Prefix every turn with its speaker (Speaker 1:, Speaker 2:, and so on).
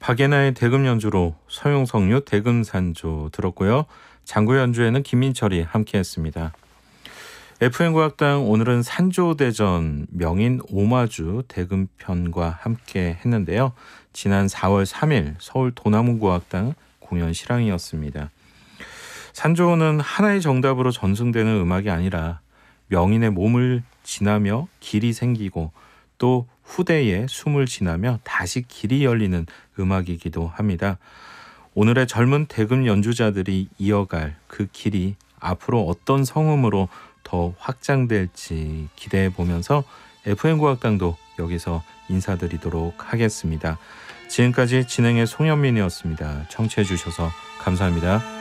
Speaker 1: 박예나의 대금 연주로 서용석류 대금산조 들었고요. 장구 연주에는 김민철이 함께했습니다. FM과학당 오늘은 산조대전 명인 오마주 대금편과 함께 했는데요. 지난 4월 3일 서울 도남구과학당 공연 실황이었습니다. 산조는 하나의 정답으로 전승되는 음악이 아니라 명인의 몸을 지나며 길이 생기고 또 후대에 숨을 지나며 다시 길이 열리는 음악이기도 합니다. 오늘의 젊은 대금 연주자들이 이어갈 그 길이 앞으로 어떤 성음으로 더 확장될지 기대해 보면서 FM과학당도 여기서 인사드리도록 하겠습니다. 지금까지 진행의 송현민이었습니다. 청취해 주셔서 감사합니다.